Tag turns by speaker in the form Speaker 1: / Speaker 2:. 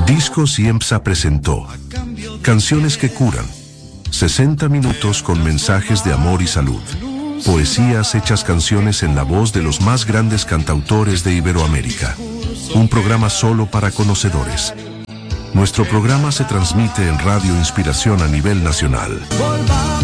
Speaker 1: Discos IEMSA presentó Canciones que curan. 60 minutos con mensajes de amor y salud. Poesías hechas canciones en la voz de los más grandes cantautores de Iberoamérica. Un programa solo para conocedores. Nuestro programa se transmite en Radio Inspiración a nivel nacional.